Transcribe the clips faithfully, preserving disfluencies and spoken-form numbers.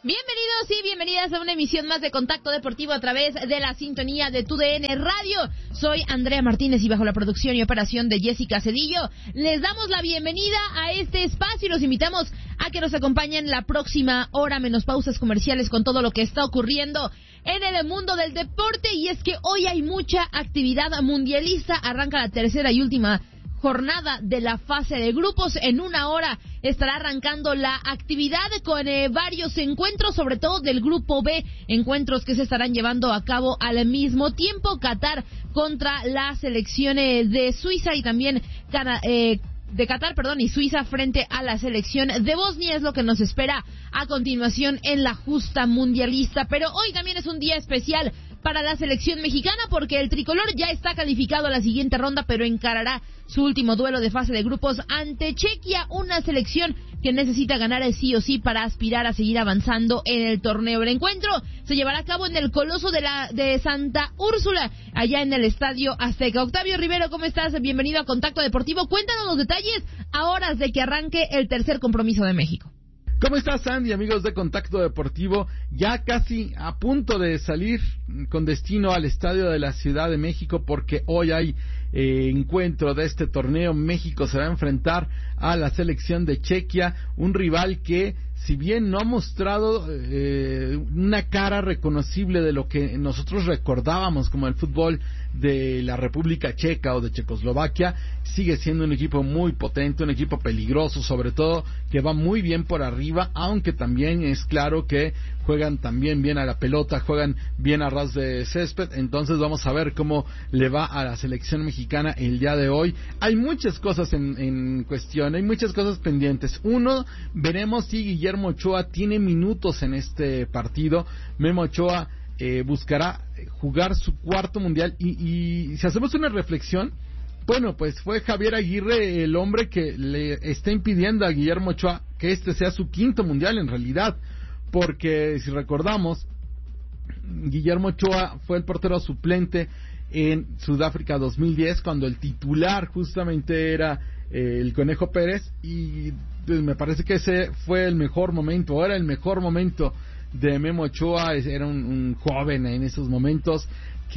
Bienvenidos y bienvenidas a una emisión más de Contacto Deportivo a través de la sintonía de T U D N Radio. Soy Andrea Martínez y bajo la producción y operación de Jessica Cedillo, les damos la bienvenida a este espacio y los invitamos a que nos acompañen la próxima hora menos pausas comerciales con todo lo que está ocurriendo en el mundo del deporte. Y es que hoy hay mucha actividad mundialista, arranca la tercera y última jornada de la fase de grupos. En una hora estará arrancando la actividad con eh, varios encuentros, sobre todo del grupo B, encuentros que se estarán llevando a cabo al mismo tiempo. Qatar contra las selecciones de Suiza y también Cana- eh, de Qatar, perdón, y Suiza frente a la selección de Bosnia es lo que nos espera a continuación en la justa mundialista. Pero hoy también es un día especial para la selección mexicana porque el tricolor ya está calificado a la siguiente ronda, pero encarará su último duelo de fase de grupos ante Chequia, una selección que necesita ganar el sí o sí para aspirar a seguir avanzando en el torneo. El encuentro se llevará a cabo en el Coloso de la de Santa Úrsula, allá en el Estadio Azteca. Octavio Rivero, ¿cómo estás? Bienvenido a Contacto Deportivo. Cuéntanos los detalles a horas de que arranque el tercer compromiso de México. ¿Cómo estás, Andy, amigos de Contacto Deportivo? Ya casi a punto de salir con destino al Estadio de la Ciudad de México porque hoy hay eh, encuentro de este torneo. México se va a enfrentar a la selección de Chequia, un rival que, si bien no ha mostrado eh, una cara reconocible de lo que nosotros recordábamos como el fútbol de la República Checa o de Checoslovaquia, sigue siendo un equipo muy potente, un equipo peligroso, sobre todo que va muy bien por arriba, aunque también es claro que juegan también bien a la pelota, juegan bien a ras de césped. Entonces vamos a ver cómo le va a la selección mexicana el día de hoy. Hay muchas cosas en, en cuestión, hay muchas cosas pendientes. Uno, veremos si Guillermo Ochoa tiene minutos en este partido. Memo Ochoa eh, buscará jugar su cuarto mundial y, y si hacemos una reflexión, bueno, pues fue Javier Aguirre el hombre que le está impidiendo a Guillermo Ochoa que este sea su quinto mundial en realidad, porque si recordamos, Guillermo Ochoa fue el portero suplente en Sudáfrica dos mil diez cuando el titular justamente era eh, el Conejo Pérez, y pues, me parece que ese fue el mejor momento, era el mejor momento de Memo Ochoa. Era un, un joven en esos momentos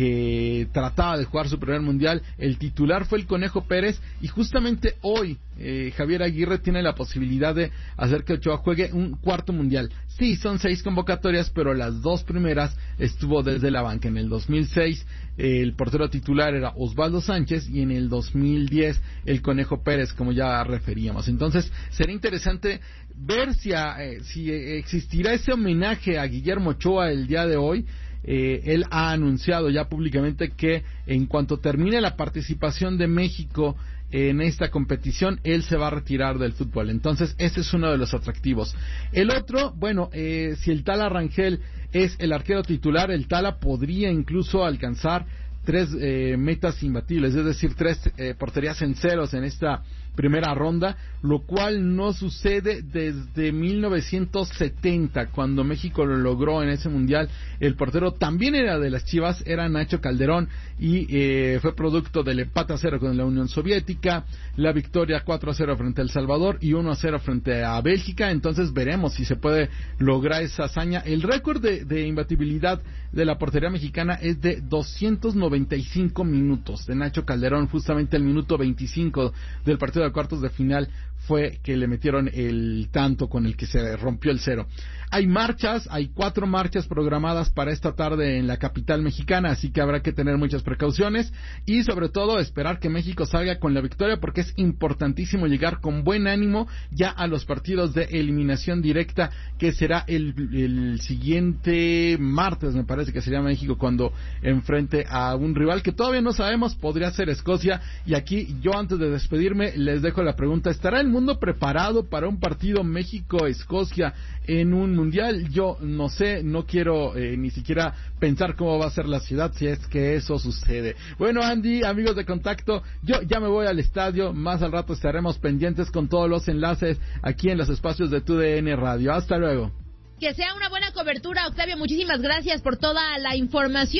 que trataba de jugar su primer mundial. El titular fue el Conejo Pérez y justamente hoy eh, Javier Aguirre tiene la posibilidad de hacer que Ochoa juegue un cuarto mundial. Sí, son seis convocatorias, pero las dos primeras estuvo desde la banca. En el dos mil seis eh, el portero titular era Osvaldo Sánchez y en el dos mil diez el Conejo Pérez, como ya referíamos. Entonces será interesante ver si, a, eh, si existirá ese homenaje a Guillermo Ochoa el día de hoy. Eh, él ha anunciado ya públicamente que en cuanto termine la participación de México en esta competición, él se va a retirar del fútbol. Entonces ese es uno de los atractivos. El otro, bueno, eh, si el Tala Rangel es el arquero titular, el Tala podría incluso alcanzar tres eh, metas imbatibles, es decir, tres eh, porterías en ceros en esta primera ronda, lo cual no sucede desde mil novecientos setenta, cuando México lo logró en ese mundial. El portero también era de las Chivas, era Nacho Calderón, y eh, fue producto del empate a cero con la Unión Soviética, la victoria cuatro a cero frente a El Salvador y uno a cero frente a Bélgica. Entonces veremos si se puede lograr esa hazaña. El récord de, de imbatibilidad de la portería mexicana es de doscientos noventa y cinco minutos de Nacho Calderón. Justamente el minuto veinticinco del partido de cuartos de final fue que le metieron el tanto con el que se rompió el cero. Hay marchas, hay cuatro marchas programadas para esta tarde en la capital mexicana, así que habrá que tener muchas precauciones y sobre todo esperar que México salga con la victoria, porque es importantísimo llegar con buen ánimo ya a los partidos de eliminación directa, que será el, el siguiente martes, me parece que sería México cuando enfrente a un rival que todavía no sabemos, podría ser Escocia. Y aquí yo, antes de despedirme, les dejo la pregunta: ¿estará el mundo preparado para un partido México-Escocia en un mundial? Yo no sé, no quiero eh, ni siquiera pensar cómo va a ser la ciudad si es que eso sucede. Bueno, Andy, amigos de Contacto, yo ya me voy al estadio, más al rato estaremos pendientes con todos los enlaces aquí en los espacios de T U D N Radio. Hasta luego. Que sea una buena cobertura, Octavio, muchísimas gracias por toda la información.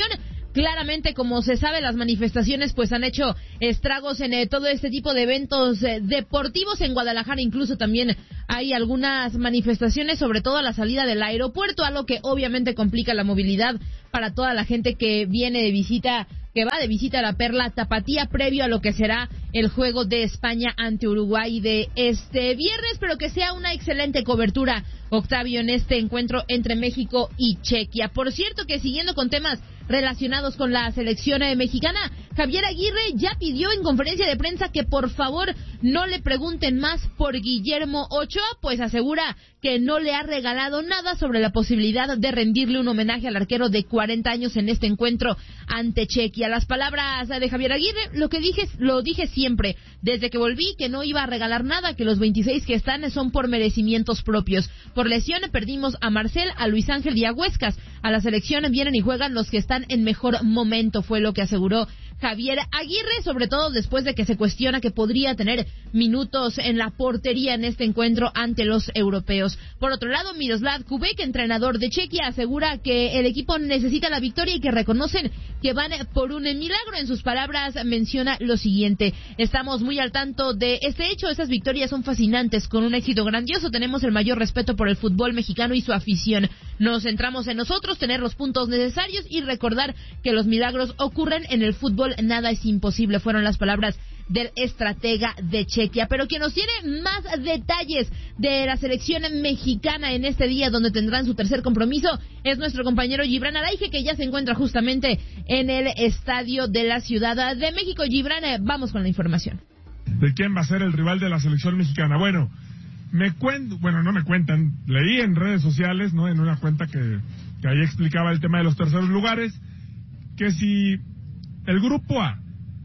Claramente, como se sabe, las manifestaciones pues han hecho estragos en eh, todo este tipo de eventos eh, deportivos. En Guadalajara incluso también hay algunas manifestaciones, sobre todo a la salida del aeropuerto, algo que obviamente complica la movilidad para toda la gente que viene de visita, que va de visita a la Perla Tapatía previo a lo que será el juego de España ante Uruguay de este viernes, pero que sea una excelente cobertura, Octavio, en este encuentro entre México y Chequia. Por cierto, que siguiendo con temas relacionados con la selección eh, mexicana, Javier Aguirre ya pidió en conferencia de prensa que por favor no le pregunten más por Guillermo Ochoa, pues asegura que no le ha regalado nada sobre la posibilidad de rendirle un homenaje al arquero de cuarenta años en este encuentro ante Chequia. Las palabras de Javier Aguirre, lo que dije, lo dije siempre, desde que volví, que no iba a regalar nada, que los veintiséis que están son por merecimientos propios. Por lesión perdimos a Marcel, a Luis Ángel y a Huescas. A la selección vienen y juegan los que están en mejor momento, fue lo que aseguró Javier Aguirre, sobre todo después de que se cuestiona que podría tener minutos en la portería en este encuentro ante los europeos. Por otro lado, Miroslav Kubek, entrenador de Chequia, asegura que el equipo necesita la victoria y que reconocen que van por un milagro. En sus palabras menciona lo siguiente: estamos muy al tanto de este hecho, estas victorias son fascinantes, con un éxito grandioso, tenemos el mayor respeto por el fútbol mexicano y su afición. Nos centramos en nosotros, tener los puntos necesarios y recordar que los milagros ocurren en el fútbol, nada es imposible, fueron las palabras del estratega de Chequia. Pero quien nos tiene más detalles de la selección mexicana en este día, donde tendrán su tercer compromiso, es nuestro compañero Gibran Araige, que ya se encuentra justamente en el estadio de la Ciudad de México. Gibran, vamos con la información. ¿De quién va a ser el rival de la selección mexicana? Bueno, me cuento, bueno, no me cuentan, leí en redes sociales, ¿no? En una cuenta que, que ahí explicaba el tema de los terceros lugares, que si el grupo A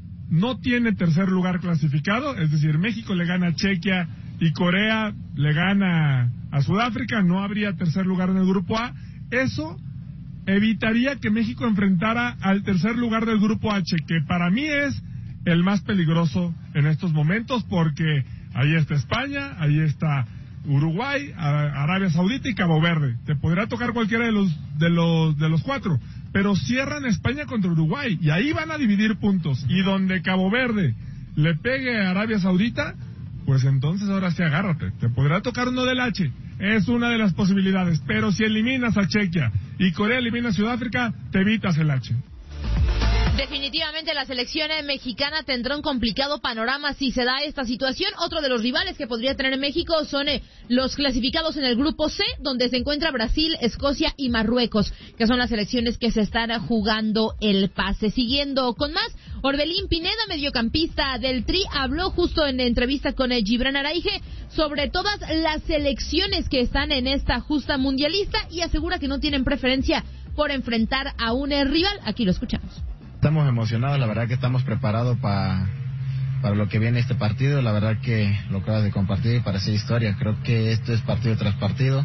no tiene tercer lugar clasificado, es decir, México le gana a Chequia y Corea le gana a Sudáfrica, no habría tercer lugar en el grupo A. Eso evitaría que México enfrentara al tercer lugar del grupo H, que para mí es el más peligroso en estos momentos, porque ahí está España, ahí está Uruguay, Arabia Saudita y Cabo Verde. Te podrá tocar cualquiera de los de los de los cuatro, pero cierran España contra Uruguay y ahí van a dividir puntos. Y donde Cabo Verde le pegue a Arabia Saudita, pues entonces ahora sí agárrate. Te podrá tocar uno del H, es una de las posibilidades, pero si eliminas a Chequia y Corea elimina a Sudáfrica, te evitas el H. Definitivamente la selección mexicana tendrá un complicado panorama si se da esta situación. Otro de los rivales que podría tener México son eh, los clasificados en el grupo C, donde se encuentra Brasil, Escocia y Marruecos, que son las selecciones que se están jugando el pase. Siguiendo con más, Orbelín Pineda, mediocampista del Tri, habló justo en entrevista con eh, Gibran Araige sobre todas las selecciones que están en esta justa mundialista y asegura que no tienen preferencia por enfrentar a un eh, rival. Aquí lo escuchamos. Estamos emocionados, la verdad que estamos preparados pa, para lo que viene este partido, la verdad que lo acabas de compartir para hacer historia, creo que esto es partido tras partido,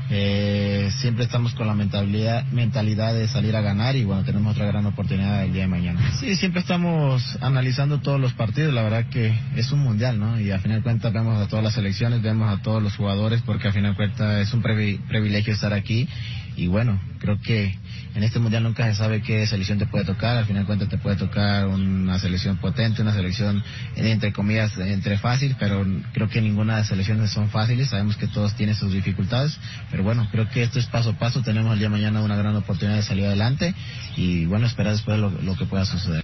eh, siempre estamos con la mentalidad, mentalidad de salir a ganar y bueno, tenemos otra gran oportunidad el día de mañana. Sí, siempre estamos analizando todos los partidos, la verdad que es un mundial, ¿no? Y al final de cuentas vemos a todas las selecciones, vemos a todos los jugadores, porque al final de cuentas es un privilegio estar aquí. Y bueno, creo que en este mundial nunca se sabe qué selección te puede tocar. Al final de cuentas te puede tocar una selección potente, una selección entre comillas, entre fácil, pero creo que ninguna de las selecciones son fáciles. Sabemos que todos tienen sus dificultades, pero bueno, creo que esto es paso a paso. Tenemos el día de mañana una gran oportunidad de salir adelante y bueno, esperar después lo, lo que pueda suceder.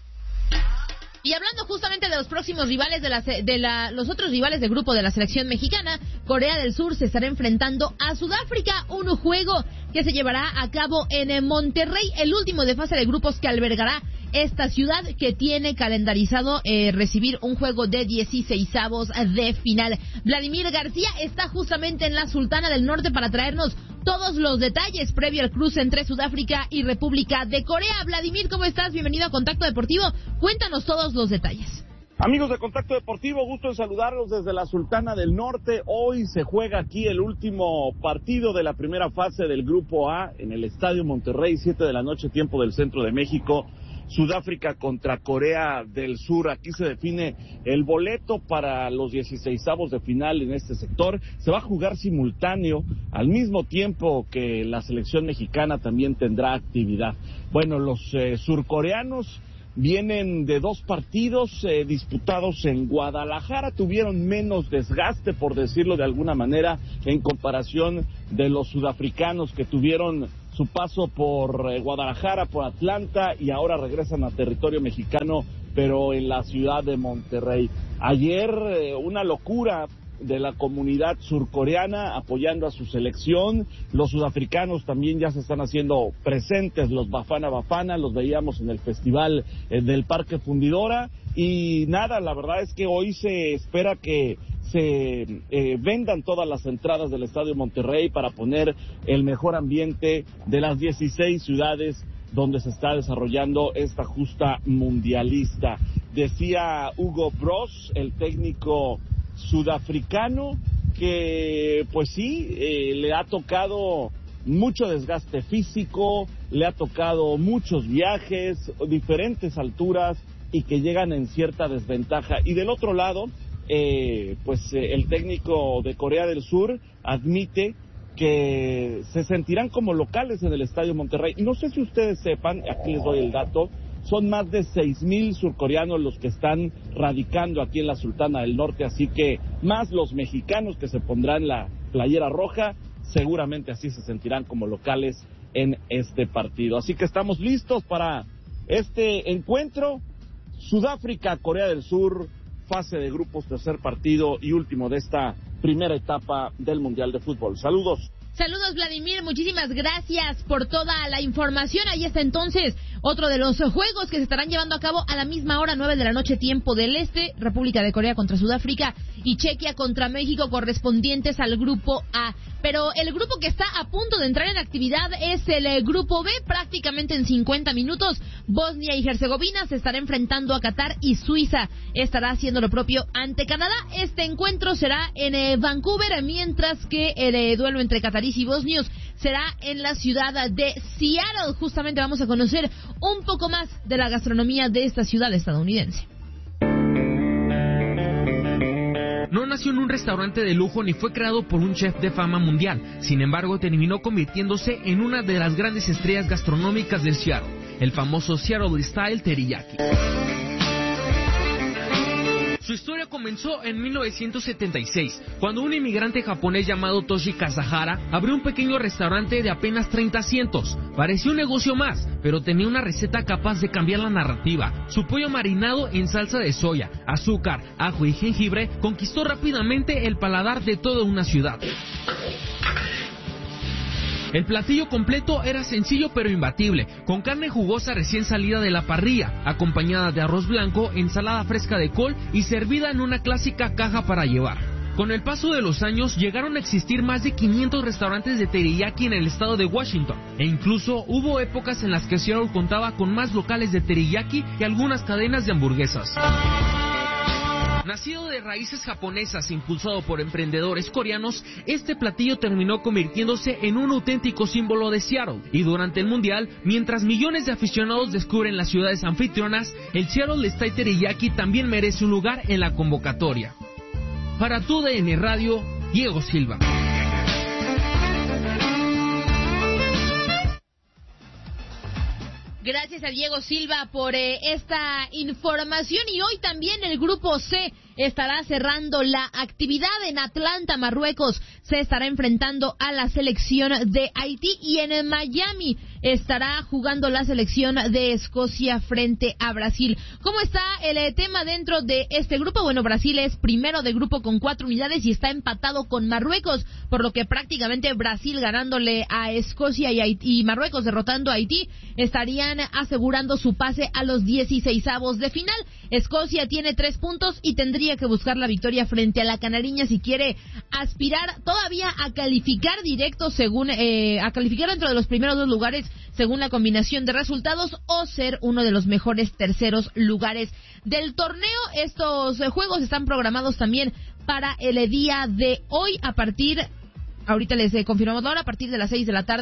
Y hablando justamente de los próximos rivales de, la, de la, los otros rivales del grupo de la selección mexicana, Corea del Sur se estará enfrentando a Sudáfrica, un juego que se llevará a cabo en Monterrey, el último de fase de grupos que albergará esta ciudad, que tiene calendarizado eh, recibir un juego de dieciseisavos de final. Vladimir García está justamente en la Sultana del Norte para traernos todos los detalles previo al cruce entre Sudáfrica y República de Corea. Vladimir, ¿cómo estás? Bienvenido a Contacto Deportivo. Cuéntanos todos los detalles. Amigos de Contacto Deportivo, gusto en saludarlos desde la Sultana del Norte. Hoy se juega aquí el último partido de la primera fase del Grupo A en el Estadio Monterrey, siete de la noche, tiempo del centro de México. Sudáfrica contra Corea del Sur. Aquí se define el boleto para los dieciseisavos de final en este sector. Se va a jugar simultáneo, al mismo tiempo que la selección mexicana también tendrá actividad. Bueno, los eh, surcoreanos vienen de dos partidos eh, disputados en Guadalajara, tuvieron menos desgaste, por decirlo de alguna manera, en comparación de los sudafricanos que tuvieron su paso por eh, Guadalajara, por Atlanta, y ahora regresan a territorio mexicano, pero en la ciudad de Monterrey. Ayer eh, una locura de la comunidad surcoreana apoyando a su selección. Los sudafricanos también ya se están haciendo presentes, los Bafana Bafana, los veíamos en el festival eh, del Parque Fundidora, y nada, la verdad es que hoy se espera que se eh, vendan todas las entradas del Estadio Monterrey para poner el mejor ambiente de las dieciséis ciudades donde se está desarrollando esta justa mundialista. Decía Hugo Broos, el técnico sudafricano, que pues sí, eh, le ha tocado mucho desgaste físico, le ha tocado muchos viajes, diferentes alturas, y que llegan en cierta desventaja. Y del otro lado, eh, pues eh, el técnico de Corea del Sur admite que se sentirán como locales en el Estadio Monterrey. No sé si ustedes sepan, aquí les doy el dato, son más de seis mil surcoreanos los que están radicando aquí en la Sultana del Norte, así que más los mexicanos que se pondrán la playera roja, seguramente así se sentirán como locales en este partido. Así que estamos listos para este encuentro. Sudáfrica, Corea del Sur, fase de grupos, tercer partido y último de esta primera etapa del Mundial de Fútbol. Saludos. Saludos, Vladimir, muchísimas gracias por toda la información. Ahí está entonces otro de los juegos que se estarán llevando a cabo a la misma hora, nueve de la noche, tiempo del Este. República de Corea contra Sudáfrica y Chequia contra México, correspondientes al grupo A. Pero el grupo que está a punto de entrar en actividad es el grupo B. Prácticamente en cincuenta minutos, Bosnia y Herzegovina se estará enfrentando a Qatar y Suiza estará haciendo lo propio ante Canadá. Este encuentro será en eh, Vancouver, mientras que el eh, duelo entre catarís y bosnios será en la ciudad de Seattle. Justamente vamos a conocer un poco más de la gastronomía de esta ciudad estadounidense. No nació en un restaurante de lujo ni fue creado por un chef de fama mundial. Sin embargo, terminó convirtiéndose en una de las grandes estrellas gastronómicas del Seattle, el famoso Seattle Style Teriyaki. Su historia comenzó en mil novecientos setenta y seis, cuando un inmigrante japonés llamado Toshi Kazahara abrió un pequeño restaurante de apenas treinta asientos. Parecía un negocio más, pero tenía una receta capaz de cambiar la narrativa. Su pollo marinado en salsa de soya, azúcar, ajo y jengibre conquistó rápidamente el paladar de toda una ciudad. El platillo completo era sencillo pero imbatible, con carne jugosa recién salida de la parrilla, acompañada de arroz blanco, ensalada fresca de col y servida en una clásica caja para llevar. Con el paso de los años llegaron a existir más de quinientos restaurantes de teriyaki en el estado de Washington, e incluso hubo épocas en las que Seattle contaba con más locales de teriyaki que algunas cadenas de hamburguesas. Nacido de raíces japonesas, impulsado por emprendedores coreanos, este platillo terminó convirtiéndose en un auténtico símbolo de Seattle. Y durante el Mundial, mientras millones de aficionados descubren las ciudades anfitrionas, el Seattle Style Teriyaki también merece un lugar en la convocatoria. Para tu D N Radio, Diego Silva. Gracias a Diego Silva por eh, esta información. Y hoy también el grupo C estará cerrando la actividad en Atlanta, Marruecos. Se estará enfrentando a la selección de Haití, y en Miami estará jugando la selección de Escocia frente a Brasil. ¿Cómo está el eh, tema dentro de este grupo? Bueno, Brasil es primero de grupo con cuatro unidades y está empatado con Marruecos, por lo que prácticamente Brasil ganándole a Escocia y, Haití, y Marruecos derrotando a Haití estarían asegurando su pase a los dieciseisavos de final. Escocia tiene tres puntos y tendría que buscar la victoria frente a la Canariña si quiere aspirar todavía a calificar directo, según eh, a calificar dentro de los primeros dos lugares según la combinación de resultados, o ser uno de los mejores terceros lugares del torneo. Estos eh, juegos están programados también para el día de hoy a partir, ahorita les eh, confirmamos la hora, a partir de las seis de la tarde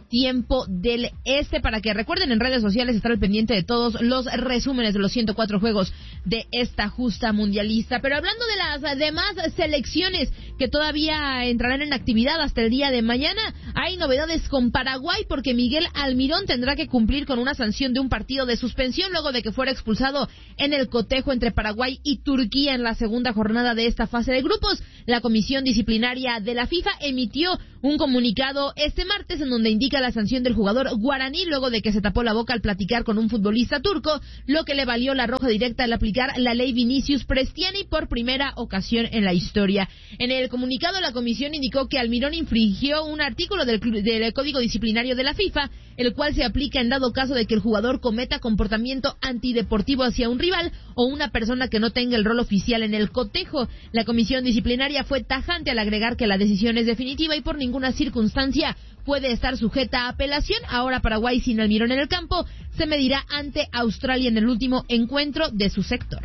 tiempo del este, para que recuerden en redes sociales estar al pendiente de todos los resúmenes de los ciento cuatro juegos de esta justa mundialista. Pero hablando de las demás selecciones que todavía entrarán en actividad hasta el día de mañana, hay novedades con Paraguay, porque Miguel Almirón tendrá que cumplir con una sanción de un partido de suspensión luego de que fuera expulsado en el cotejo entre Paraguay y Turquía en la segunda jornada de esta fase de grupos. La comisión disciplinaria de la FIFA emitió un comunicado este martes en donde indica la sanción del jugador guaraní luego de que se tapó la boca al platicar con un futbolista turco, lo que le valió la roja directa al aplicar la ley Vinicius Prestiani por primera ocasión en la historia. En el comunicado, la comisión indicó que Almirón infringió un artículo del, del Código Disciplinario de la FIFA, el cual se aplica en dado caso de que el jugador cometa comportamiento antideportivo hacia un rival o una persona que no tenga el rol oficial en el cotejo. La comisión disciplinaria fue tajante al agregar que la decisión es definitiva y por ninguna circunstancia puede estar sujeta a apelación. Ahora Paraguay, sin Almirón en el campo, se medirá ante Australia en el último encuentro de su sector.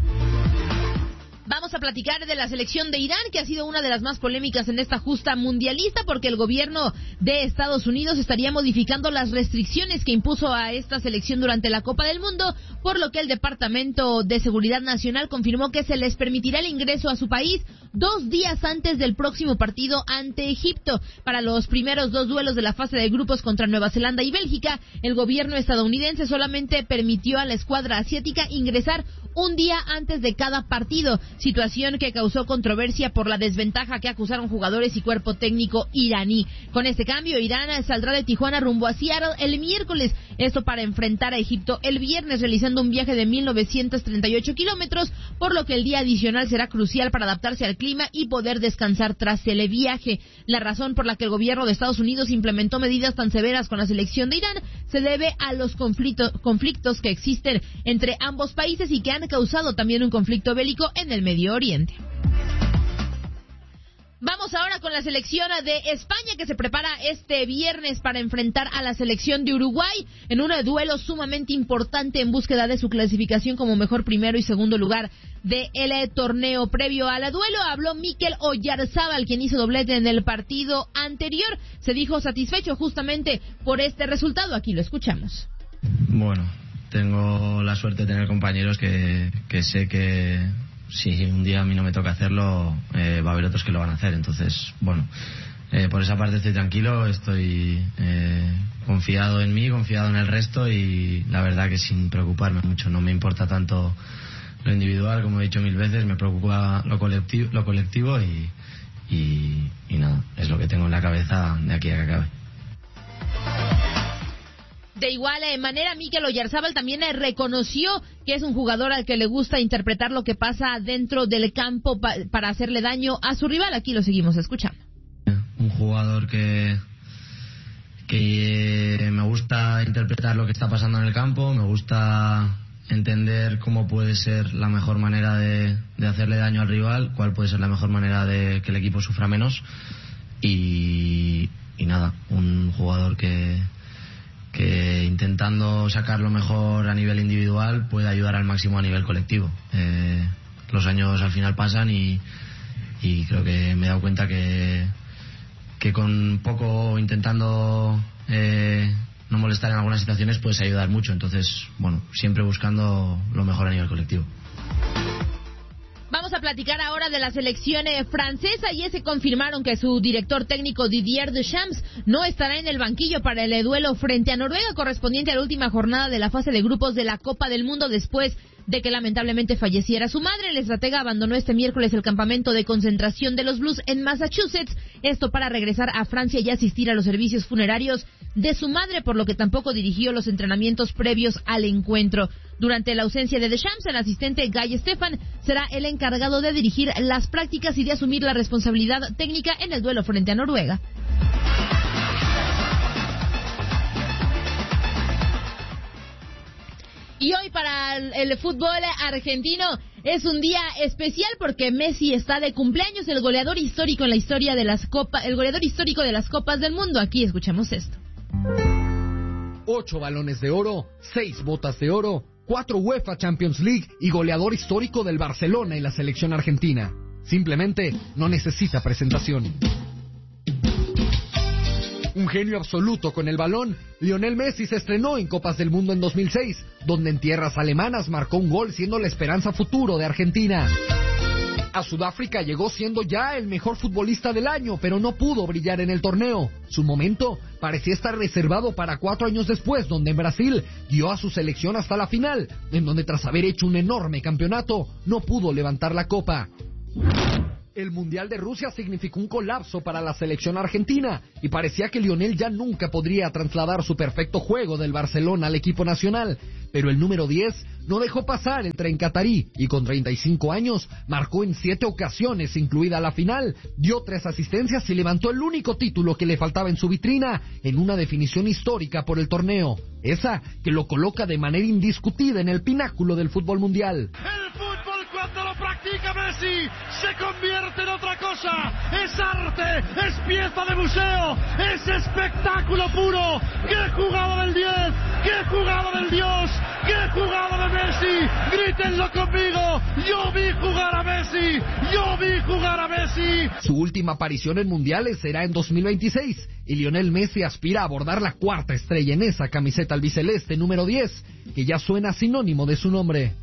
Vamos a platicar de la selección de Irán, que ha sido una de las más polémicas en esta justa mundialista, porque el gobierno de Estados Unidos estaría modificando las restricciones que impuso a esta selección durante la Copa del Mundo, por lo que el Departamento de Seguridad Nacional confirmó que se les permitirá el ingreso a su país dos días antes del próximo partido ante Egipto. Para los primeros dos duelos de la fase de grupos contra Nueva Zelanda y Bélgica, el gobierno estadounidense solamente permitió a la escuadra asiática ingresar un día antes de cada partido, situación que causó controversia por la desventaja que acusaron jugadores y cuerpo técnico iraní. Con este cambio, Irán saldrá de Tijuana rumbo a Seattle el miércoles, esto para enfrentar a Egipto el viernes, realizando un viaje de mil novecientos treinta y ocho kilómetros, por lo que el día adicional será crucial para adaptarse al clima y poder descansar tras el viaje. La razón por la que el gobierno de Estados Unidos implementó medidas tan severas con la selección de Irán se debe a los conflictos, conflictos que existen entre ambos países y que han causado también un conflicto bélico en el Medio Oriente. Vamos ahora con la selección de España, que se prepara este viernes para enfrentar a la selección de Uruguay en un duelo sumamente importante en búsqueda de su clasificación como mejor primero y segundo lugar del torneo. Previo al duelo habló Mikel Oyarzábal, quien hizo doblete en el partido anterior. Se dijo satisfecho justamente por este resultado. Aquí lo escuchamos. Bueno, tengo la suerte de tener compañeros que, que sé que si un día a mí no me toca hacerlo, eh, va a haber otros que lo van a hacer. Entonces, bueno, eh, por esa parte estoy tranquilo, estoy eh, confiado en mí, confiado en el resto y la verdad que sin preocuparme mucho. No me importa tanto lo individual, como he dicho mil veces, me preocupa lo colectivo, lo colectivo y, y, y nada, es lo que tengo en la cabeza de aquí a que acabe. De igual manera, Mikel Oyarzábal también reconoció que es un jugador al que le gusta interpretar lo que pasa dentro del campo pa- para hacerle daño a su rival. Aquí lo seguimos escuchando. Un jugador que, que me gusta interpretar lo que está pasando en el campo, me gusta entender cómo puede ser la mejor manera de, de hacerle daño al rival, cuál puede ser la mejor manera de que el equipo sufra menos y, y nada, un jugador que... que intentando sacar lo mejor a nivel individual puede ayudar al máximo a nivel colectivo. Eh, los años al final pasan y, y creo que me he dado cuenta que, que con poco intentando eh, no molestar en algunas situaciones puedes ayudar mucho. Entonces, bueno, siempre buscando lo mejor a nivel colectivo. Vamos a platicar ahora de la selección eh, francesa y ese confirmaron que su director técnico Didier Deschamps no estará en el banquillo para el eh, duelo frente a Noruega correspondiente a la última jornada de la fase de grupos de la Copa del Mundo después de que lamentablemente falleciera su madre. El estratega abandonó este miércoles el campamento de concentración de los Blues en Massachusetts, esto para regresar a Francia y asistir a los servicios funerarios de su madre, por lo que tampoco dirigió los entrenamientos previos al encuentro. Durante la ausencia de Deschamps, el asistente Guy Stefan será el encargado de dirigir las prácticas y de asumir la responsabilidad técnica en el duelo frente a Noruega. Y hoy para el, el fútbol argentino es un día especial porque Messi está de cumpleaños, el goleador histórico en la historia de las copas, el goleador histórico de las Copas del Mundo. Aquí escuchamos esto. Ocho balones de oro, seis botas de oro, cuatro UEFA Champions League y goleador histórico del Barcelona y la selección argentina. Simplemente no necesita presentación. Un genio absoluto con el balón, Lionel Messi se estrenó en Copas del Mundo en dos mil seis, donde en tierras alemanas marcó un gol siendo la esperanza futuro de Argentina. A Sudáfrica llegó siendo ya el mejor futbolista del año, pero no pudo brillar en el torneo. Su momento parecía estar reservado para cuatro años después, donde en Brasil dio a su selección hasta la final, en donde tras haber hecho un enorme campeonato, no pudo levantar la copa. El Mundial de Rusia significó un colapso para la selección argentina y parecía que Lionel ya nunca podría trasladar su perfecto juego del Barcelona al equipo nacional, pero el número diez no dejó pasar el tren catarí y con treinta y cinco años marcó en siete ocasiones, incluida la final, dio tres asistencias y levantó el único título que le faltaba en su vitrina en una definición histórica por el torneo, esa que lo coloca de manera indiscutida en el pináculo del fútbol mundial. El fútbol cuando lo practica Messi se convierte en otra cosa, es arte, es pieza de museo, es espectáculo puro. ¡Qué jugada del diez! ¡Qué jugada del Dios! ¡Qué jugada de Messi! ¡Grítenlo conmigo! ¡Yo vi jugar a Messi! ¡Yo vi jugar a Messi! Su última aparición en mundiales será en dos mil veintiséis y Lionel Messi aspira a abordar la cuarta estrella en esa camiseta albiceleste número diez, que ya suena sinónimo de su nombre.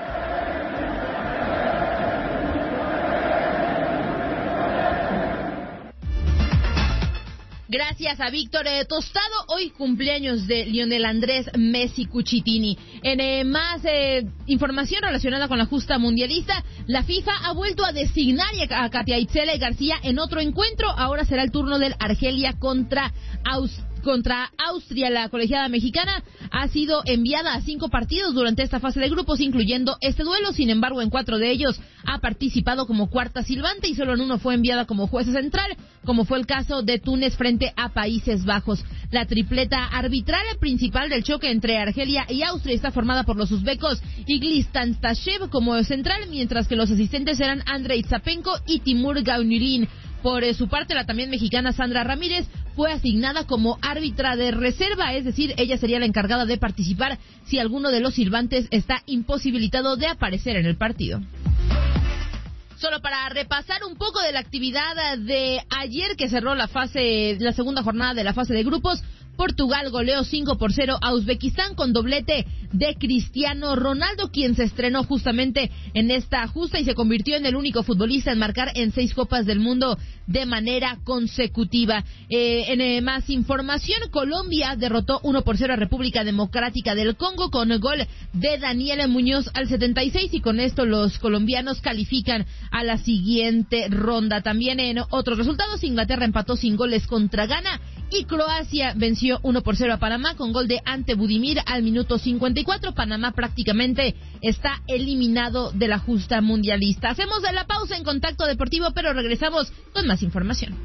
Gracias a Víctor eh, Tostado, hoy cumpleaños de Lionel Andrés Messi Cucitini. En eh, más eh, información relacionada con la justa mundialista, la FIFA ha vuelto a designar a Katia Itzela y García en otro encuentro. Ahora será el turno del Argelia contra Austria. Contra Austria. La colegiada mexicana ha sido enviada a cinco partidos durante esta fase de grupos, incluyendo este duelo. Sin embargo, en cuatro de ellos ha participado como cuarta silbante y solo en uno fue enviada como jueza central, como fue el caso de Túnez frente a Países Bajos. La tripleta arbitral principal del choque entre Argelia y Austria está formada por los uzbecos Iglis Tantashev como central, mientras que los asistentes eran Andrei Zapenko y Timur Gaunilin. Por su parte, la también mexicana Sandra Ramírez fue asignada como árbitra de reserva, es decir, ella sería la encargada de participar si alguno de los silbantes está imposibilitado de aparecer en el partido. Solo para repasar un poco de la actividad de ayer que cerró la fase, la segunda jornada de la fase de grupos, Portugal goleó cinco por cero a Uzbekistán con doblete de Cristiano Ronaldo, quien se estrenó justamente en esta justa y se convirtió en el único futbolista en marcar en seis Copas del Mundo de manera consecutiva. Eh, en eh, más información, Colombia derrotó uno por cero a República Democrática del Congo con el gol de Daniel Muñoz al setenta y seis y con esto los colombianos califican a la siguiente ronda. También en otros resultados, Inglaterra empató sin goles contra Ghana y Croacia venció uno por cero a Panamá con gol de Ante Budimir al minuto cincuenta y cuatro. Panamá prácticamente está eliminado de la justa mundialista. Hacemos la pausa en Contacto Deportivo, pero regresamos con más información.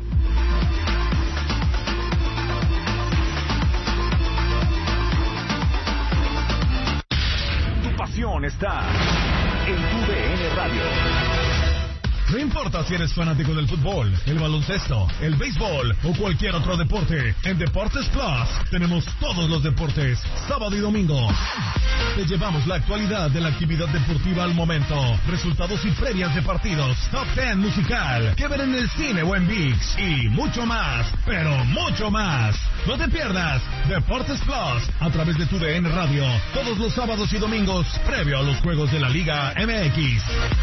Tu pasión está en tu D N Radio. No importa si eres fanático del fútbol, el baloncesto, el béisbol o cualquier otro deporte, en Deportes Plus tenemos todos los deportes, sábado y domingo. Te llevamos la actualidad de la actividad deportiva al momento, resultados y previas de partidos, top diez musical, que ver en el cine o en ViX y mucho más, pero mucho más. No te pierdas Deportes Plus a través de tu D N Radio, todos los sábados y domingos, previo a los juegos de la Liga M X.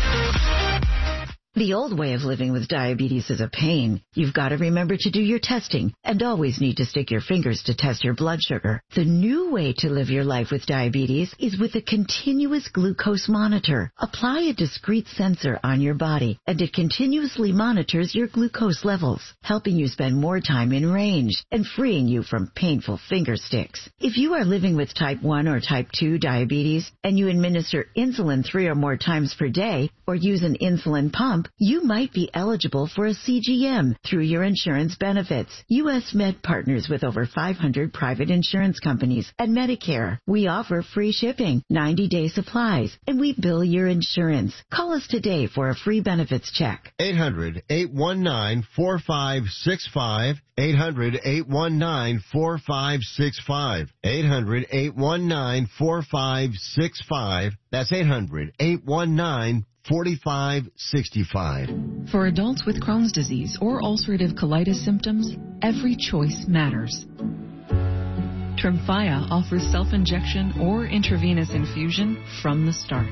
The old way of living with diabetes is a pain. You've got to remember to do your testing and always need to stick your fingers to test your blood sugar. The new way to live your life with diabetes is with a continuous glucose monitor. Apply a discrete sensor on your body and it continuously monitors your glucose levels, helping you spend more time in range and freeing you from painful finger sticks. If you are living with type one or type two diabetes and you administer insulin three or more times per day or use an insulin pump, you might be eligible for a C G M through your insurance benefits. U S Med partners with over five hundred private insurance companies and Medicare. We offer free shipping, ninety-day supplies, and we bill your insurance. Call us today for a free benefits check. eight hundred, eight one nine, four five six five. eight hundred, eight one nine, four five six five. eight hundred, eight one nine, four five six five. That's eight hundred, eight one nine, four five six five. For adults with Crohn's disease or ulcerative colitis symptoms, every choice matters. Tremfya offers self-injection or intravenous infusion from the start.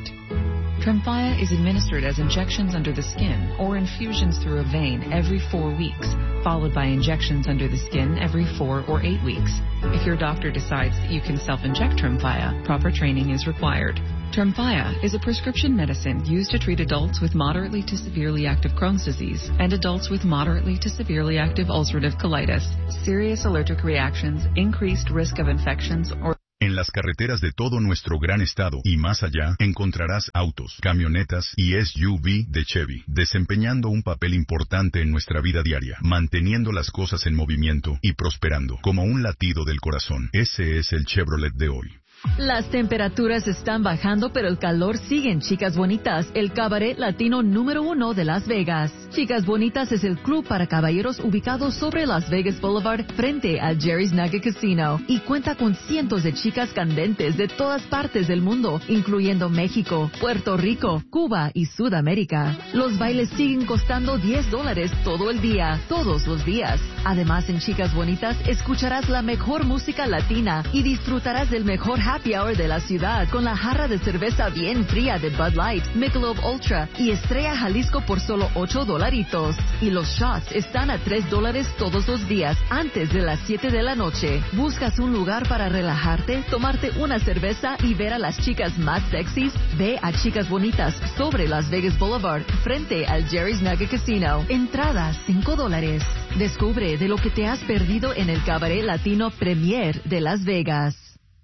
Tremfya is administered as injections under the skin or infusions through a vein every four weeks, followed by injections under the skin every four or eight weeks. If your doctor decides that you can self-inject Tremfya, proper training is required. Tremfya is a prescription medicine used to treat adults with moderately to severely active Crohn's disease and adults with moderately to severely active ulcerative colitis. Serious allergic reactions, increased risk of infections, or En las carreteras de todo nuestro gran estado y más allá, encontrarás autos, camionetas y S U V de Chevy, desempeñando un papel importante en nuestra vida diaria, manteniendo las cosas en movimiento y prosperando, como un latido del corazón. Ese es el Chevrolet de hoy. Las temperaturas están bajando, pero el calor sigue en Chicas Bonitas, el cabaret latino número uno de Las Vegas. Chicas Bonitas es el club para caballeros ubicado sobre Las Vegas Boulevard frente al Jerry's Nugget Casino y cuenta con cientos de chicas candentes de todas partes del mundo, incluyendo México, Puerto Rico, Cuba y Sudamérica. Los bailes siguen costando diez dólares todo el día, todos los días. Además, en Chicas Bonitas escucharás la mejor música latina y disfrutarás del mejor happy hour de la ciudad con la jarra de cerveza bien fría de Bud Light, Michelob Ultra y Estrella Jalisco por solo ocho dolaritos. Y los shots están a tres dólares todos los días antes de las siete de la noche. ¿Buscas un lugar para relajarte, tomarte una cerveza y ver a las chicas más sexys? Ve a Chicas Bonitas sobre Las Vegas Boulevard frente al Jerry's Nugget Casino. Entradas cinco dólares. Descubre de lo que te has perdido en el cabaret latino Premier de Las Vegas.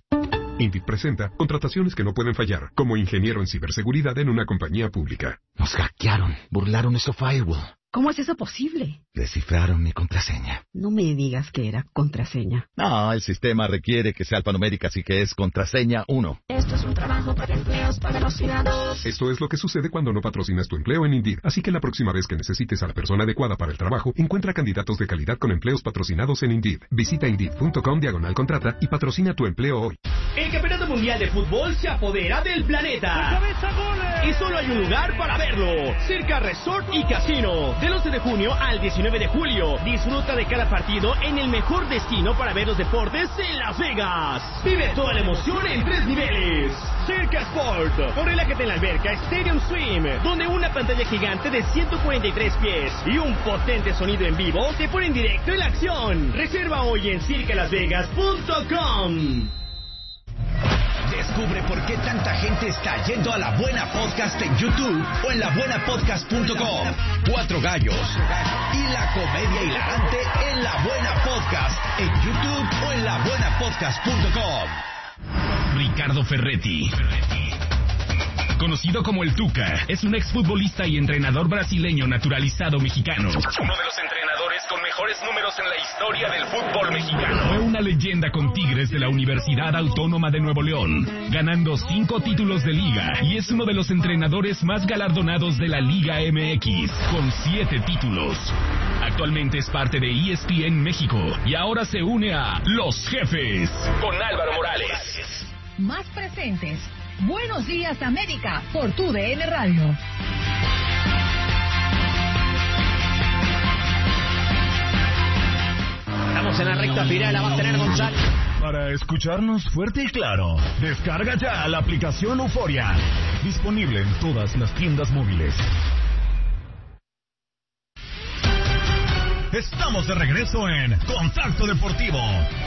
Indeed presenta contrataciones que no pueden fallar, como ingeniero en ciberseguridad en una compañía pública. Nos hackearon, burlaron nuestro firewall. ¿Cómo es eso posible? Descifraron mi contraseña. No me digas que era contraseña. No, el sistema requiere que sea alfanumérica, así que es contraseña uno. Esto es un trabajo para empleos patrocinados. Esto es lo que sucede cuando no patrocinas tu empleo en Indeed. Así que la próxima vez que necesites a la persona adecuada para el trabajo, encuentra candidatos de calidad con empleos patrocinados en Indeed. Visita Indeed punto com diagonal contrata y patrocina tu empleo hoy. El Campeonato Mundial de Fútbol se apodera del planeta. Y solo hay un lugar para verlo. Circa Resort y Casino. Del once de junio al diecinueve de julio. Disfruta de cada partido en el mejor destino para ver los deportes en Las Vegas. Vive toda la emoción en tres niveles. Circa Sport. O relájate en la alberca Stadium Swim, donde una pantalla gigante de ciento cuarenta y tres pies y un potente sonido en vivo te ponen directo en la acción. Reserva hoy en circa las vegas punto com. Descubre por qué tanta gente está yendo a La Buena Podcast en YouTube o en la buena podcast punto com. Cuatro gallos y la comedia hilarante en La Buena Podcast en YouTube o en la buena podcast punto com. Ricardo Ferretti, conocido como el Tuca, es un exfutbolista y entrenador brasileño naturalizado mexicano. Uno de los entrenadores con mejores números en la historia del fútbol mexicano. Fue una leyenda con Tigres de la Universidad Autónoma de Nuevo León, ganando cinco títulos de liga, y es uno de los entrenadores más galardonados de la Liga M X, con siete títulos. Actualmente es parte de E S P N México y ahora se une a Los Jefes con Álvaro Morales. Más presentes. Buenos días, América, por tu D N Radio. Estamos en la recta final, la va a tener González. Para escucharnos fuerte y claro, descarga ya la aplicación Euforia. Disponible en todas las tiendas móviles. Estamos de regreso en Contacto Deportivo.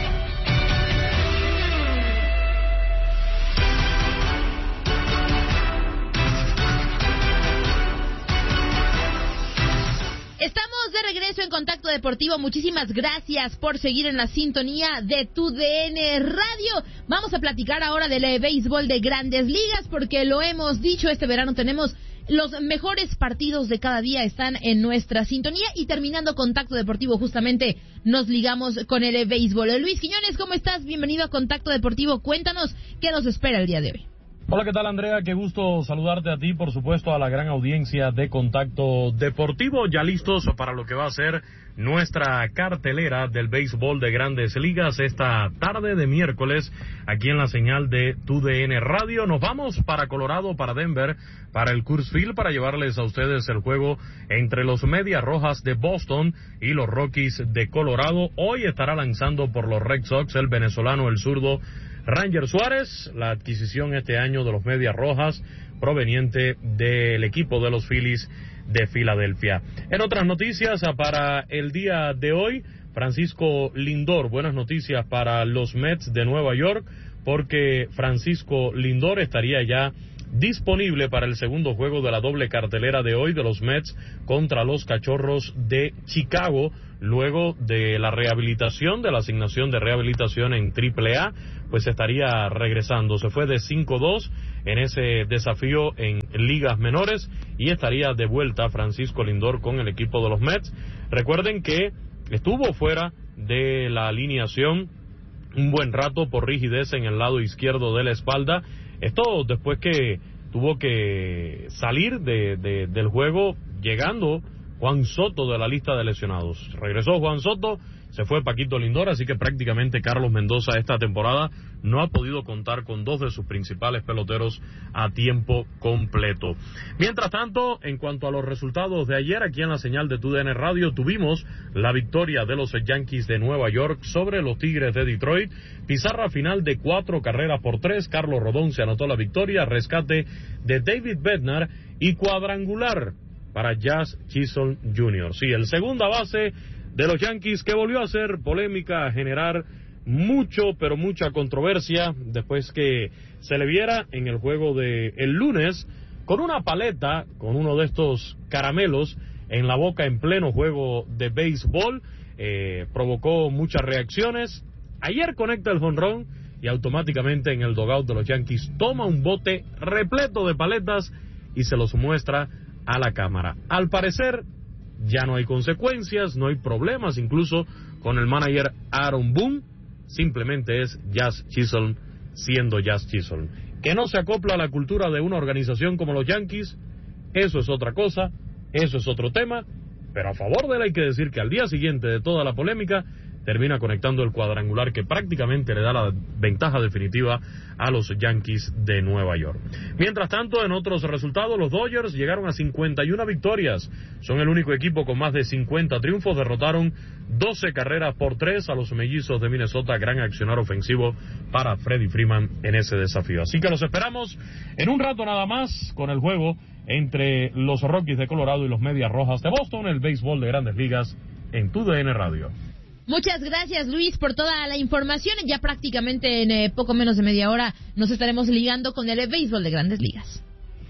Estamos de regreso en Contacto Deportivo. Muchísimas gracias por seguir en la sintonía de tu D N Radio. Vamos a platicar ahora del eh, béisbol de Grandes Ligas, porque lo hemos dicho, este verano tenemos los mejores partidos de cada día, están en nuestra sintonía. Y terminando Contacto Deportivo, justamente nos ligamos con el eh, béisbol. Luis Quiñones, ¿cómo estás? Bienvenido a Contacto Deportivo. Cuéntanos qué nos espera el día de hoy. Hola, ¿qué tal, Andrea? Qué gusto saludarte a ti, por supuesto, a la gran audiencia de Contacto Deportivo, ya listos para lo que va a ser nuestra cartelera del béisbol de Grandes Ligas esta tarde de miércoles, aquí en la señal de T U D N Radio. Nos vamos para Colorado, para Denver, para el Coors Field, para llevarles a ustedes el juego entre los Medias Rojas de Boston y los Rockies de Colorado. Hoy estará lanzando por los Red Sox el venezolano, el zurdo Ranger Suárez, la adquisición este año de los Medias Rojas proveniente del equipo de los Phillies de Filadelfia. En otras noticias para el día de hoy, Francisco Lindor, buenas noticias para los Mets de Nueva York, porque Francisco Lindor estaría ya disponible para el segundo juego de la doble cartelera de hoy de los Mets contra los Cachorros de Chicago, luego de la rehabilitación, de la asignación de rehabilitación en triple A, pues estaría regresando. Se fue de cinco dos en ese desafío en ligas menores y estaría de vuelta Francisco Lindor con el equipo de los Mets. Recuerden que estuvo fuera de la alineación un buen rato por rigidez en el lado izquierdo de la espalda. Esto después que tuvo que salir de, de, del juego, llegando Juan Soto de la lista de lesionados. Regresó Juan Soto, se fue Paquito Lindor, así que prácticamente Carlos Mendoza esta temporada no ha podido contar con dos de sus principales peloteros a tiempo completo. Mientras tanto, en cuanto a los resultados de ayer, aquí en la señal de T U D N Radio tuvimos la victoria de los Yankees de Nueva York sobre los Tigres de Detroit. Pizarra final de cuatro carreras por tres. Carlos Rodón se anotó la victoria, rescate de David Bednar y cuadrangular para Jazz Chisholm junior Sí, el segunda base de los Yankees, que volvió a hacer polémica, a generar mucho, pero mucha controversia, después que se le viera en el juego de el lunes con una paleta, con uno de estos caramelos en la boca en pleno juego de béisbol. Eh, provocó muchas reacciones. Ayer conecta el jonrón y automáticamente en el dugout de los Yankees toma un bote repleto de paletas y se los muestra a la cámara. Al parecer ya no hay consecuencias, no hay problemas, incluso con el manager Aaron Boone. Simplemente es Jazz Chisholm siendo Jazz Chisholm. Que no se acopla a la cultura de una organización como los Yankees, eso es otra cosa, eso es otro tema, pero a favor de él hay que decir que al día siguiente de toda la polémica termina conectando el cuadrangular que prácticamente le da la ventaja definitiva a los Yankees de Nueva York. Mientras tanto, en otros resultados, los Dodgers llegaron a cincuenta y una victorias. Son el único equipo con más de cincuenta triunfos. Derrotaron doce carreras por tres a los Mellizos de Minnesota. Gran accionar ofensivo para Freddie Freeman en ese desafío. Así que los esperamos en un rato nada más con el juego entre los Rockies de Colorado y los Medias Rojas de Boston, el béisbol de Grandes Ligas en T U D N Radio. Muchas gracias, Luis, por toda la información. Ya prácticamente en eh, poco menos de media hora nos estaremos ligando con el béisbol de Grandes Ligas.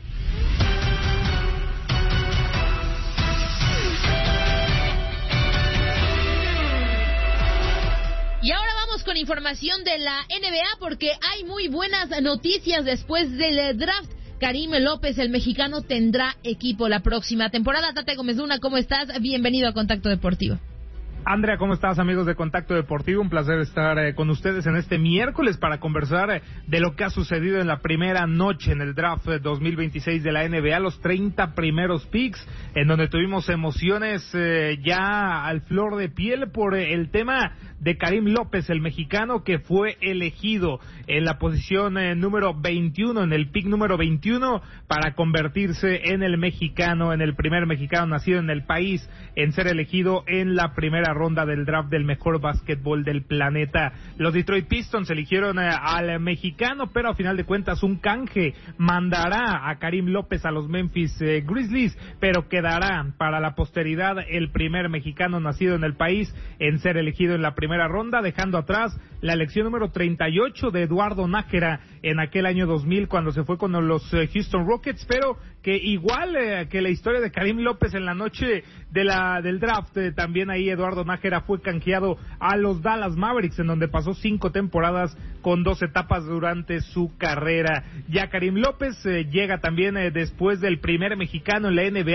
Y ahora vamos con información de la N B A, porque hay muy buenas noticias después del draft. Karim López, el mexicano, tendrá equipo la próxima temporada. Tate Gómez Luna, ¿cómo estás? Bienvenido a Contacto Deportivo. Andrea, ¿cómo estás, amigos de Contacto Deportivo? Un placer estar eh, con ustedes en este miércoles para conversar eh, de lo que ha sucedido en la primera noche en el draft eh, dos mil veintiséis de la N B A, los treinta primeros picks, en donde tuvimos emociones eh, ya al flor de piel por eh, el tema de Karim López, el mexicano, que fue elegido en la posición eh, número veintiuno, en el pick número veintiuno, para convertirse en el mexicano, en el primer mexicano nacido en el país en ser elegido en la primera ronda del draft del mejor básquetbol del planeta. Los Detroit Pistons eligieron eh, al mexicano, pero a final de cuentas un canje mandará a Karim López a los Memphis eh, Grizzlies, pero quedará para la posteridad el primer mexicano nacido en el país en ser elegido en la primera ronda, dejando atrás la elección número treinta y ocho de Eduardo Nájera en aquel año dos mil cuando se fue con los eh, Houston Rockets, pero que igual eh, que la historia de Karim López en la noche de la del draft, eh, también ahí Eduardo Nájera fue canjeado a los Dallas Mavericks, en donde pasó cinco temporadas con dos etapas durante su carrera. Ya Karim López eh, llega también eh, después del primer mexicano en la N B A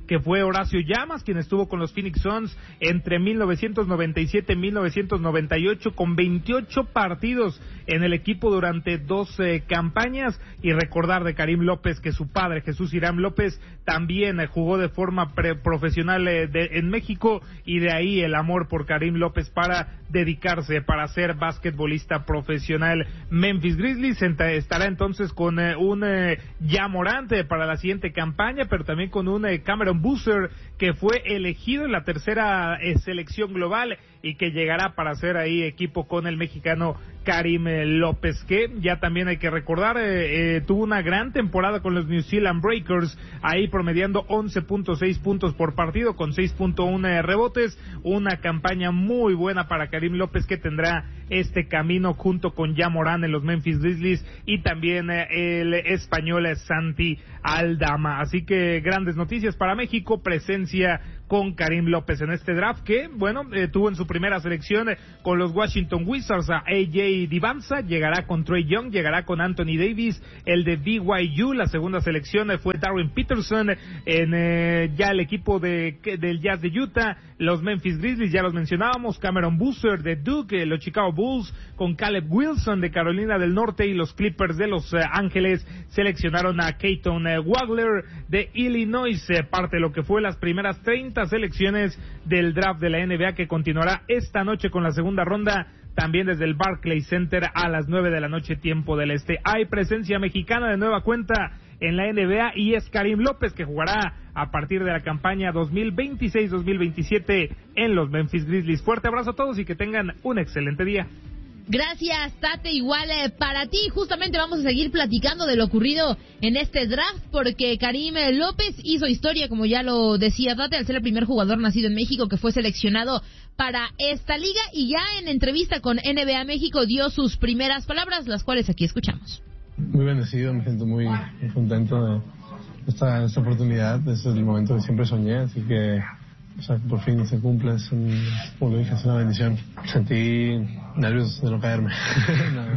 que fue Horacio Llamas, quien estuvo con los Phoenix Suns entre mil novecientos noventa y siete y mil novecientos noventa y ocho, con veintiocho partidos en el equipo durante doce campañas. Y recordar de Karim López que su padre, Jesús Irán López, también eh, jugó de forma pre- profesional eh, de, en México, y de ahí el amor por Karim López para dedicarse, para ser basquetbolista profesional. Memphis Grizzlies estará entonces con eh, un eh, Ja Morant eh, para la siguiente campaña, pero también con un eh, Cameron Boozer, que fue elegido en la tercera eh, selección global y que llegará para hacer ahí equipo con el mexicano Karim eh, López, que ya también hay que recordar, eh, eh, tuvo una gran temporada con los New Zealand Breakers, ahí promediando once punto seis puntos por partido con seis punto uno rebotes, una campaña muy buena para Karim López, que tendrá este camino junto con Ja Morant en los Memphis Grizzlies, y también eh, el español eh, Santi Aldama. Así que grandes noticias para México, presencia con Karim López en este draft, que, bueno, eh, tuvo en su primera selección eh, con los Washington Wizards a A J Divanza, llegará con Trae Young, llegará con Anthony Davis, el de B Y U. La segunda selección eh, fue Darren Peterson en eh, ya el equipo de del Jazz de Utah. Los Memphis Grizzlies, ya los mencionábamos, Cameron Boozer de Duke, eh, los Chicago Bulls con Caleb Wilson de Carolina del Norte, y los Clippers de Los eh, Ángeles seleccionaron a Keaton eh, Wagler de Illinois, eh, parte de lo que fue las primeras treinta selecciones del draft de la N B A, que continuará esta noche con la segunda ronda, también desde el Barclays Center a las nueve de la noche, tiempo del este. Hay presencia mexicana de nueva cuenta en la N B A, y es Karim López, que jugará a partir de la campaña dos mil veintiséis dos mil veintisiete en los Memphis Grizzlies. Fuerte abrazo a todos y que tengan un excelente día. Gracias, Tate, igual eh, para ti. Justamente vamos a seguir platicando de lo ocurrido en este draft, porque Karim López hizo historia, como ya lo decía Tate, al ser el primer jugador nacido en México que fue seleccionado para esta liga, y ya en entrevista con N B A México dio sus primeras palabras, las cuales aquí escuchamos. Muy bendecido, me siento muy, muy contento de esta, esta oportunidad. Este es el momento que siempre soñé, así que, o sea, por fin se cumple. Es un, como lo dije, es una bendición. Sentí nervios de no caerme. no.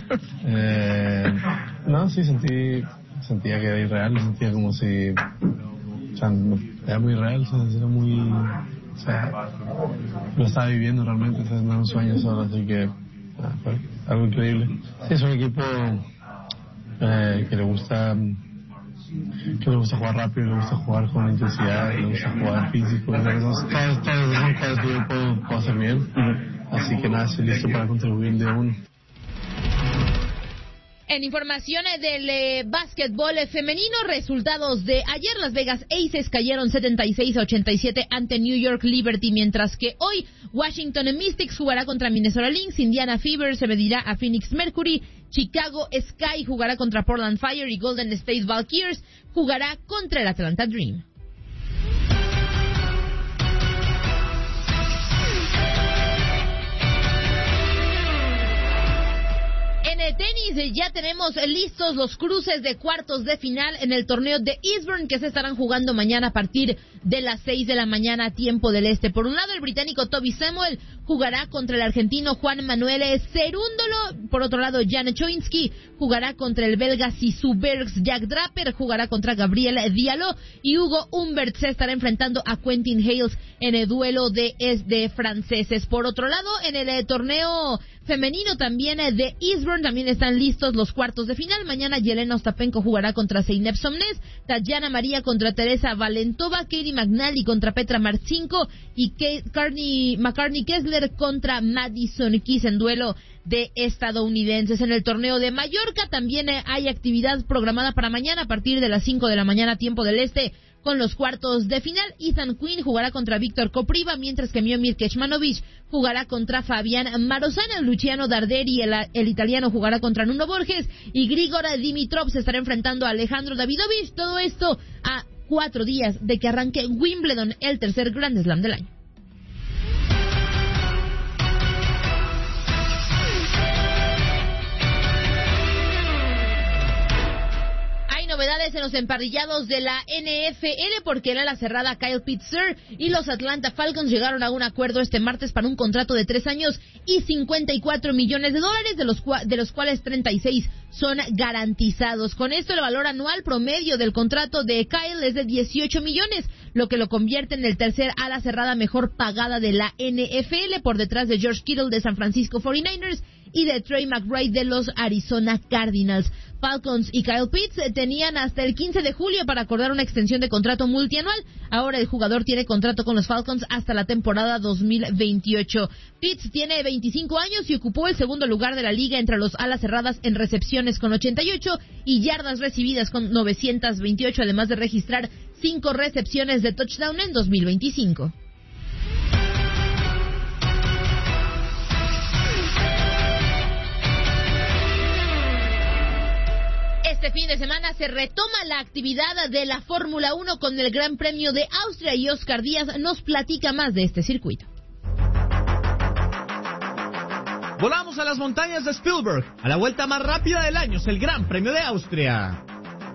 Eh, no, sí, sentí, sentía que era irreal, sentía como si, o sea, era muy real, o sea, era muy, o sea, lo estaba viviendo realmente, o sea, no era un sueño solo, así que, ah, fue algo increíble. Sí, es un equipo eh, que le gusta, que le gusta jugar rápido, le gusta jugar con intensidad, le gusta jugar físico, todas, todas esas cosas que yo puedo, puedo hacer bien, así que nada, estoy listo para contribuir de uno. En información del eh, básquetbol femenino, resultados de ayer, Las Vegas Aces cayeron setenta y seis a ochenta y siete ante New York Liberty, mientras que hoy Washington Mystics jugará contra Minnesota Lynx, Indiana Fever se medirá a Phoenix Mercury, Chicago Sky jugará contra Portland Fire y Golden State Valkyries jugará contra el Atlanta Dream. En el tenis ya tenemos listos los cruces de cuartos de final en el torneo de Eastbourne, que se estarán jugando mañana a partir de las seis de la mañana, tiempo del este. Por un lado, el británico Toby Samuel jugará contra el argentino Juan Manuel Cerúndolo. Por otro lado, Jan Choinski jugará contra el belga Sisu Bergs. Jack Draper jugará contra Gabriel Diallo, y Hugo Humbert se estará enfrentando a Quentin Hales en el duelo de, de franceses. Por otro lado, en el eh, torneo femenino también eh, de Eastbourne también están listos los cuartos de final. Mañana Yelena Ostapenko jugará contra Zeynep Somnes, Tatiana María contra Teresa Valentova, Katie McNally contra Petra Marcinko y Kate Carney, McCartney Kessler contra Madison Keys en duelo de estadounidenses. En el torneo de Mallorca también eh, hay actividad programada para mañana a partir de las cinco de la mañana, tiempo del este, con los cuartos de final. Ethan Quinn jugará contra Víctor Kopriva, mientras que Miomir Kecmanovic jugará contra Fabián Marozana. Luciano Darderi, el, el italiano, jugará contra Nuno Borges, y Grigor Dimitrov se estará enfrentando a Alejandro Davidovich. Todo esto a cuatro días de que arranque Wimbledon, el tercer Grand Slam del año. Novedades novedades en los emparrillados de la N F L porque el ala cerrada Kyle Pitts y los Atlanta Falcons llegaron a un acuerdo este martes para un contrato de tres años y cincuenta y cuatro millones de dólares, de los, de los cuales treinta y seis son garantizados. Con esto, el valor anual promedio del contrato de Kyle es de dieciocho millones, lo que lo convierte en el tercer ala cerrada mejor pagada de la N F L, por detrás de George Kittle de San Francisco cuarenta y nueve ers y de Trey McBride de los Arizona Cardinals. Falcons y Kyle Pitts tenían hasta el quince de julio para acordar una extensión de contrato multianual. Ahora el jugador tiene contrato con los Falcons hasta la temporada dos mil veintiocho. Pitts tiene veinticinco años y ocupó el segundo lugar de la liga entre los alas cerradas en recepciones con ochenta y ocho y yardas recibidas con novecientas veintiocho, además de registrar cinco recepciones de touchdown en dos mil veinticinco. Este fin de semana se retoma la actividad de la Fórmula uno con el Gran Premio de Austria y Oscar Díaz nos platica más de este circuito. Volamos a las montañas de Spielberg, a la vuelta más rápida del año es el Gran Premio de Austria.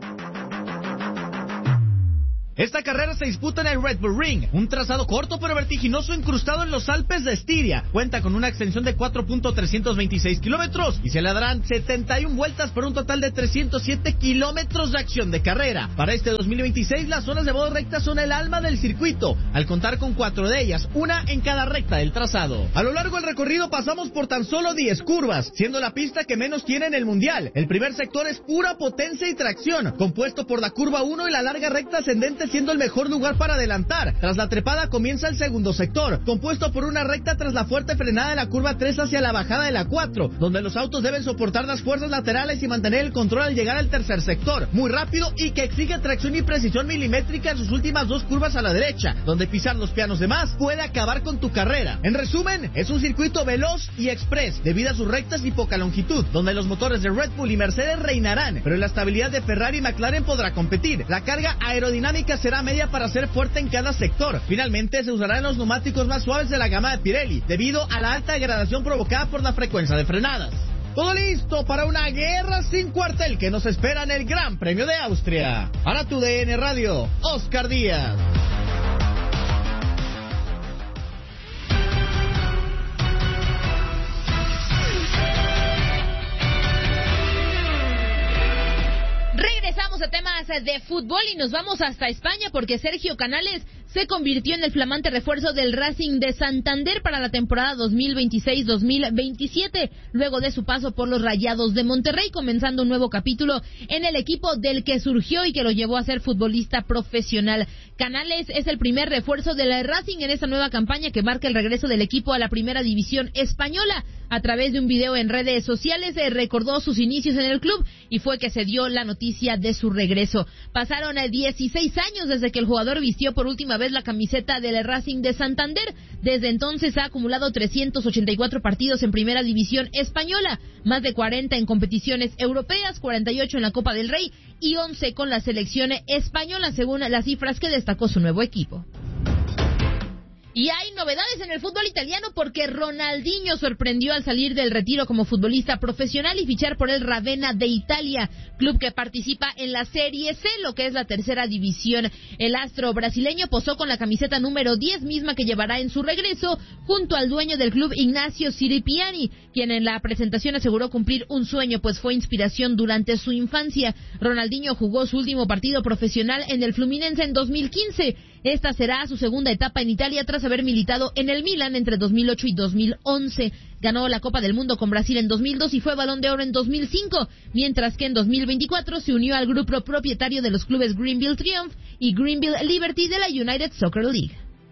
Esta carrera se disputa en el Red Bull Ring, un trazado corto pero vertiginoso incrustado en los Alpes de Estiria. Cuenta con una extensión de cuatro punto trescientos veintiséis kilómetros y se le darán setenta y una vueltas por un total de trescientos siete kilómetros de acción de carrera. Para este dos mil veintiséis, las zonas de modo recta son el alma del circuito, al contar con cuatro de ellas, una en cada recta del trazado. A lo largo del recorrido pasamos por tan solo diez curvas, siendo la pista que menos tiene en el mundial. El primer sector es pura potencia y tracción, compuesto por la curva uno y la larga recta ascendente, siendo el mejor lugar para adelantar. Tras la trepada comienza el segundo sector, compuesto por una recta tras la fuerte frenada de la curva tres hacia la bajada de la cuatro, donde los autos deben soportar las fuerzas laterales y mantener el control al llegar al tercer sector, muy rápido y que exige tracción y precisión milimétrica en sus últimas dos curvas a la derecha, donde pisar los pianos de más puede acabar con tu carrera. En resumen, es un circuito veloz y express, debido a sus rectas y poca longitud, donde los motores de Red Bull y Mercedes reinarán, pero la estabilidad de Ferrari y McLaren podrá competir. La carga aerodinámica será media para ser fuerte en cada sector. Finalmente se usarán los neumáticos más suaves de la gama de Pirelli, debido a la alta degradación provocada por la frecuencia de frenadas. Todo listo para una guerra sin cuartel que nos espera en el Gran Premio de Austria. Para tu D N Radio, Oscar Díaz. Regresamos a temas de fútbol y nos vamos hasta España porque Sergio Canales se convirtió en el flamante refuerzo del Racing de Santander para la temporada dos mil veintiséis dos mil veintisiete, luego de su paso por los Rayados de Monterrey, comenzando un nuevo capítulo en el equipo del que surgió y que lo llevó a ser futbolista profesional. Canales es el primer refuerzo del Racing en esta nueva campaña que marca el regreso del equipo a la primera división española. A través de un video en redes sociales eh, recordó sus inicios en el club y fue que se dio la noticia de su regreso. Pasaron eh, dieciséis años desde que el jugador vistió por última vez la camiseta del Racing de Santander. Desde entonces ha acumulado trescientos ochenta y cuatro partidos en primera división española, más de cuarenta en competiciones europeas, cuarenta y ocho en la Copa del Rey y once con la selección española, según las cifras que destacó su nuevo equipo. Y hay novedades en el fútbol italiano porque Ronaldinho sorprendió al salir del retiro como futbolista profesional y fichar por el Ravenna de Italia, club que participa en la Serie C, lo que es la tercera división. El astro brasileño posó con la camiseta número diez, misma que llevará en su regreso, junto al dueño del club, Ignacio Siripiani, quien en la presentación aseguró cumplir un sueño, pues fue inspiración durante su infancia. Ronaldinho jugó su último partido profesional en el Fluminense en dos mil quince. Esta será su segunda etapa en Italia tras haber militado en el Milan entre dos mil ocho y dos mil once. Ganó la Copa del Mundo con Brasil en dos mil dos y fue Balón de Oro en dos mil cinco, mientras que en dos mil veinticuatro se unió al grupo propietario de los clubes Greenville Triumph y Greenville Liberty de la United Soccer League.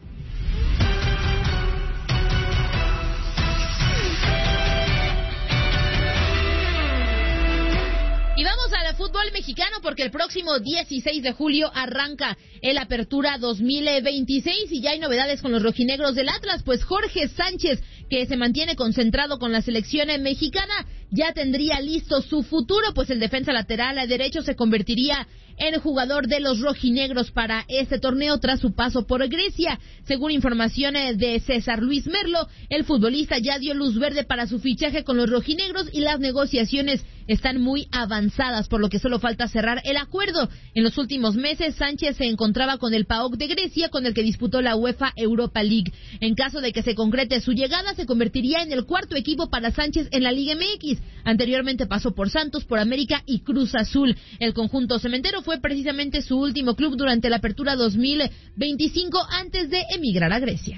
Y vamos al fútbol mexicano porque el próximo dieciséis de julio arranca el Apertura dos mil veintiséis y ya hay novedades con los rojinegros del Atlas, pues Jorge Sánchez, que se mantiene concentrado con la selección mexicana, ya tendría listo su futuro, pues el defensa lateral derecho se convertiría en jugador de los rojinegros para este torneo tras su paso por Grecia. Según informaciones de César Luis Merlo, el futbolista ya dio luz verde para su fichaje con los rojinegros y las negociaciones están muy avanzadas, por lo que solo falta cerrar el acuerdo. En los últimos meses, Sánchez se encontraba con el PAOK de Grecia, con el que disputó la UEFA Europa League. En caso de que se concrete su llegada, se convertiría en el cuarto equipo para Sánchez en la Liga M X. Anteriormente pasó por Santos, por América y Cruz Azul. El conjunto cementero fue precisamente su último club durante la apertura dos mil veinticinco antes de emigrar a Grecia.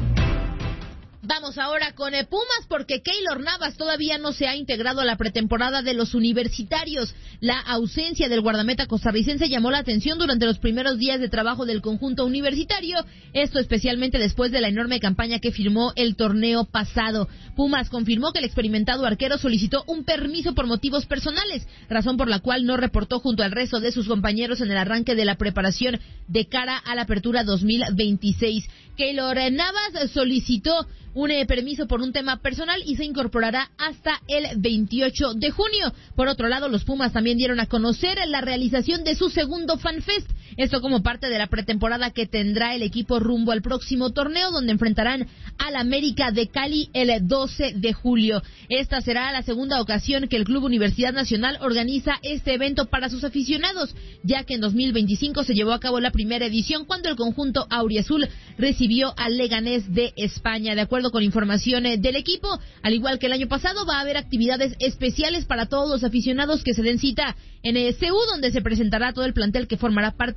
Vamos ahora con eh, Pumas, porque Keylor Navas todavía no se ha integrado a la pretemporada de los universitarios. La ausencia del guardameta costarricense llamó la atención durante los primeros días de trabajo del conjunto universitario, esto especialmente después de la enorme campaña que firmó el torneo pasado. Pumas confirmó que el experimentado arquero solicitó un permiso por motivos personales, razón por la cual no reportó junto al resto de sus compañeros en el arranque de la preparación de cara a la apertura dos mil veintiséis. Keylor Navas solicitó un eh, permiso por un tema personal y se incorporará hasta el veintiocho de junio. Por otro lado, los Pumas también dieron a conocer la realización de su segundo FanFest, esto como parte de la pretemporada que tendrá el equipo rumbo al próximo torneo, donde enfrentarán al América de Cali el doce de julio. Esta será la segunda ocasión que el Club Universidad Nacional organiza este evento para sus aficionados, ya que en dos mil veinticinco se llevó a cabo la primera edición cuando el conjunto auriazul recibió al Leganés de España. De acuerdo con informaciones del equipo, al igual que el año pasado, va a haber actividades especiales para todos los aficionados que se den cita en el C U, donde se presentará todo el plantel que formará parte